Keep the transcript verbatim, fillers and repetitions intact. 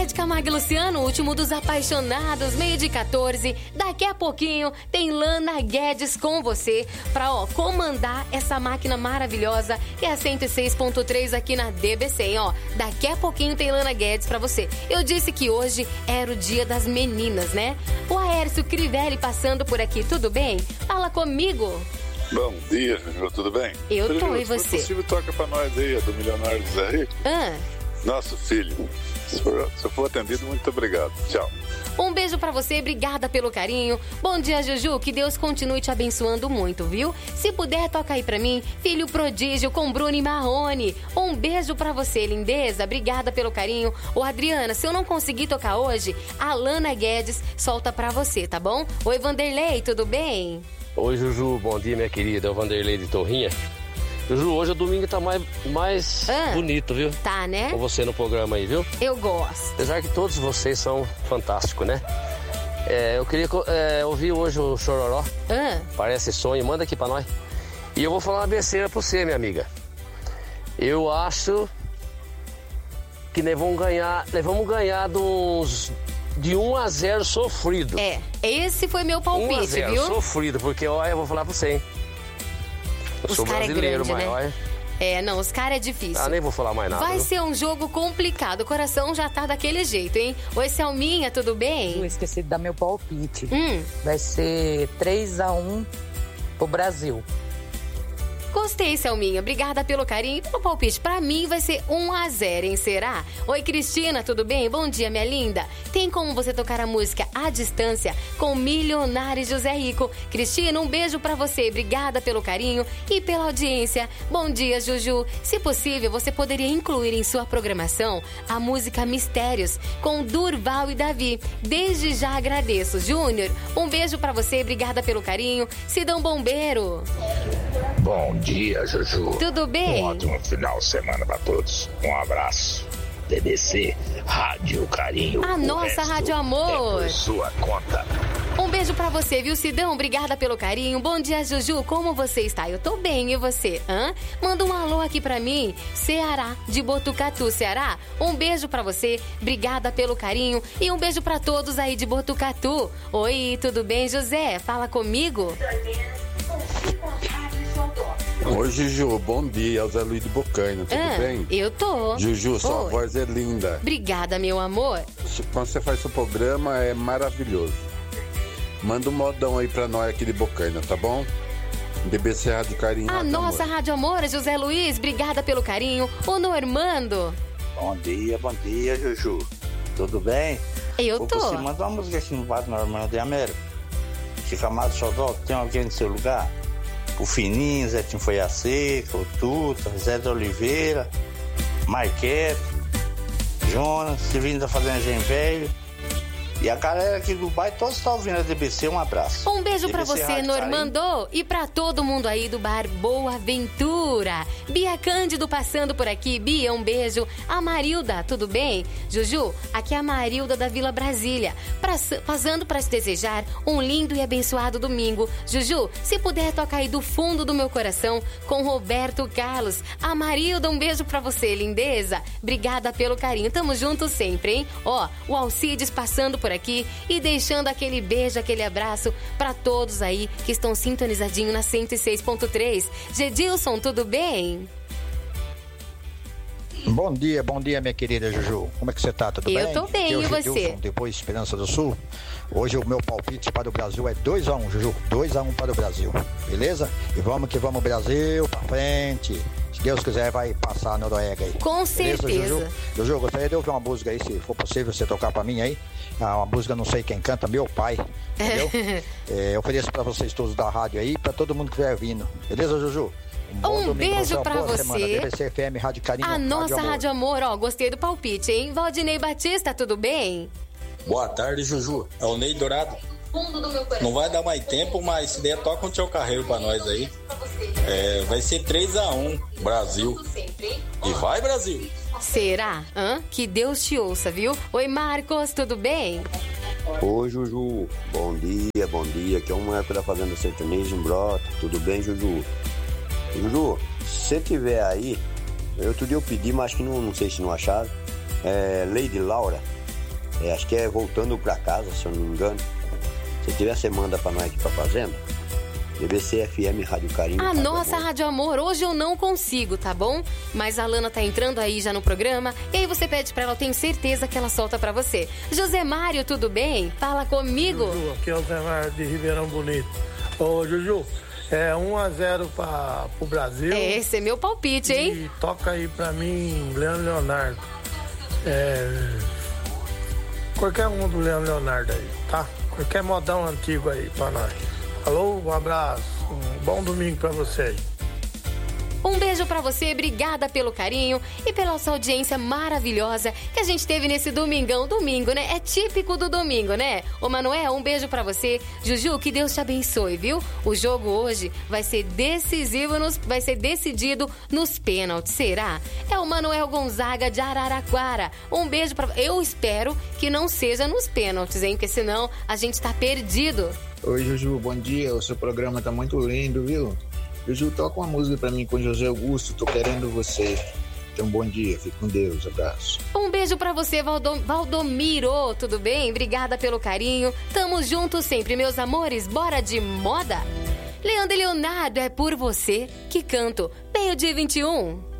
Zezé de Camargo e Luciano, último dos apaixonados, meio de quatorze. Daqui a pouquinho tem Lana Guedes com você pra, ó, comandar essa máquina maravilhosa que é a cento e seis ponto três aqui na D B C, hein, ó. Daqui a pouquinho tem Lana Guedes pra você. Eu disse que hoje era o dia das meninas, né? O Aércio Crivelli passando por aqui, tudo bem? Fala comigo. Bom dia, Juju, tudo bem? Eu Juju, tô, e se for você? possível, toca pra nós aí, a do Milionário Zé Rico. Ah. Nosso filho. Se for, se for atendido, muito obrigado. Tchau. Um beijo pra você, obrigada pelo carinho. Bom dia, Juju, que Deus continue te abençoando muito, viu? Se puder, toca aí pra mim, Filho Prodígio com Bruno e Marrone. Um beijo pra você, lindeza, obrigada pelo carinho. Ô, Adriana, se eu não conseguir tocar hoje, a Lana Guedes solta pra você, tá bom? Oi, Vanderlei, tudo bem? Oi, Juju, bom dia, minha querida, é o Vanderlei de Torrinha. Juju, hoje o domingo tá mais, mais ah, bonito, viu? Tá, né? Com você no programa aí, viu? Eu gosto. Apesar que todos vocês são fantásticos, né? É, eu queria é, ouvir hoje o Chororó. Ah. Parece sonho, manda aqui pra nós. E eu vou falar uma besteira pra você, minha amiga. Eu acho que nós vamos ganhar, nós vamos ganhar de uns... de um a zero sofrido. É, esse foi meu palpite, um a zero viu? Sofrido, porque olha, eu vou falar pra você, hein? Eu os sou brasileiro, é grande, mas né? olha... É, não, os caras é difícil. Ah, nem vou falar mais nada. Vai viu? ser um jogo complicado, o coração já tá daquele jeito, hein? Oi, Selminha, tudo bem? Eu esqueci de dar meu palpite. Hum. Vai ser três a um pro Brasil. Gostei, Selminha. Obrigada pelo carinho e pelo palpite. Pra mim vai ser um a zero, hein? Será? Oi, Cristina, tudo bem? Bom dia, minha linda. Tem como você tocar a música à distância com Milionário José Rico? Cristina, um beijo pra você. Obrigada pelo carinho e pela audiência. Bom dia, Juju. Se possível, você poderia incluir em sua programação a música Mistérios com Durval e Davi. Desde já agradeço. Júnior, um beijo pra você. Obrigada pelo carinho. Sidão Bombeiro. Bom dia, Juju. Tudo bem? Um ótimo final de semana para todos. Um abraço. D B C, Rádio Carinho. A nossa Rádio Amor. É por sua conta. Um beijo pra você, viu, Sidão? Obrigada pelo carinho. Bom dia, Juju. Como você está? Eu tô bem, e você? Hã? Manda um alô aqui pra mim. Ceará, de Botucatu, Ceará. Um beijo pra você. Obrigada pelo carinho. E um beijo pra todos aí de Botucatu. Oi, tudo bem, José? Fala comigo. Oi, Juju, bom dia, é o Zé Luiz de Bocaina, tudo ah, bem? Eu tô. Juju, sua Oi. voz é linda. Obrigada, meu amor. Quando você faz seu programa, é maravilhoso. Manda um modão aí pra nós aqui de Bocaina, tá bom? D B C Rádio Carinho. A Rádio nossa Amor. Rádio Amor, José Luiz, obrigada pelo carinho. O Normando. Bom dia, bom dia, Juju. Tudo bem? Eu Ô, tô. Você manda uma música aqui no bar do Normando de América. Chico Amado Xodó, tem alguém no seu lugar? O Fininho, Zetinho Foi a Seca, o Tuta, Zé de Oliveira, Marquete, Jonas, Silvinho da Fazenda Gen Velho. E a galera aqui do bairro, todos estão ouvindo a D B C, um abraço. Um beijo D B C pra você, Rádio Normando, Carinho. e pra todo mundo aí do bar Boa Ventura. Bia Cândido passando por aqui. Bia, um beijo. A Marilda, tudo bem? Juju, aqui é a Marilda da Vila Brasília, pra, passando pra te desejar um lindo e abençoado domingo. Juju, se puder tocar aí do fundo do meu coração com Roberto Carlos. A Marilda, um beijo pra você, lindeza. Obrigada pelo carinho, tamo juntos sempre, hein? Ó, o Alcides passando por aqui e deixando aquele beijo, aquele abraço pra todos aí que estão sintonizadinho na cento e seis ponto três. Gedilson, tudo bem? Bom dia, bom dia, minha querida Juju. Como é que você tá? Tudo Eu bem? tô bem, Eu, e você? Gedilson, depois Esperança do Sul. Hoje o meu palpite para o Brasil é dois a um, Juju. dois a um para o Brasil. Beleza? E vamos que vamos, Brasil, pra frente. Se Deus quiser, vai passar a Noruega aí. Com Beleza, certeza. Juju? Juju, gostaria de ouvir uma música aí, se for possível você tocar pra mim aí. Ah, uma música, não sei quem canta, meu pai. Entendeu? é, eu ofereço pra vocês todos da rádio aí, pra todo mundo que estiver vindo. Beleza, Juju? Um, um beijo pra você. D B C F M, Rádio Carinho. A nossa Rádio Amor. Rádio Amor, ó, gostei do palpite, hein? Valdinei Batista, tudo bem? Boa tarde, Juju. É o Ney Dourado. Não vai dar mais tempo, mas se der, toca um teu carreiro pra nós aí. É, vai ser três a um, Brasil. E vai, Brasil! Será? Hã? Que Deus te ouça, viu? Oi, Marcos, tudo bem? Oi, Juju. Bom dia, bom dia. Aqui é uma época da Fazenda Sertanejo em Brota. Tudo bem, Juju? Juju, se você tiver aí, outro dia eu pedi, mas acho que não, não sei se não acharam. É, Lady Laura, É, acho que é voltando pra casa, se eu não me engano. Se tiver, você manda pra nós aqui pra fazenda. B B C F M Rádio Carinho. A nossa Rádio Amor, hoje eu não consigo, tá bom? Mas a Lana tá entrando aí já no programa. E aí você pede pra ela, eu tenho certeza que ela solta pra você. José Mário, tudo bem? Fala comigo. Juju, aqui é o José Mário de Ribeirão Bonito. Ô, Juju, é um a zero pra, pro Brasil. É, esse é meu palpite, hein? E toca aí pra mim, Leandro Leonardo. É... Qualquer um do Leandro Leonardo aí, tá? Qualquer modão antigo aí pra nós. Alô, um abraço, um bom domingo pra você aí. Um beijo pra você, obrigada pelo carinho e pela sua audiência maravilhosa que a gente teve nesse domingão. Domingo, né? É típico do domingo, né? Ô, Manuel, um beijo pra você. Juju, que Deus te abençoe, viu? O jogo hoje vai ser decisivo, nos, vai ser decidido nos pênaltis, será? É o Manuel Gonzaga de Araraquara. Um beijo pra... Eu espero que não seja nos pênaltis, hein? Porque senão a gente tá perdido. Oi, Juju, bom dia. O seu programa tá muito lindo, viu? Juju, toca uma música pra mim com José Augusto, tô querendo você. Então, bom dia, fique com Deus, abraço. Um beijo pra você, Valdom... Valdomiro, tudo bem? Obrigada pelo carinho. Tamo juntos sempre, meus amores, bora de moda? Leandro e Leonardo, é por você que canto. Meio-dia vinte e um.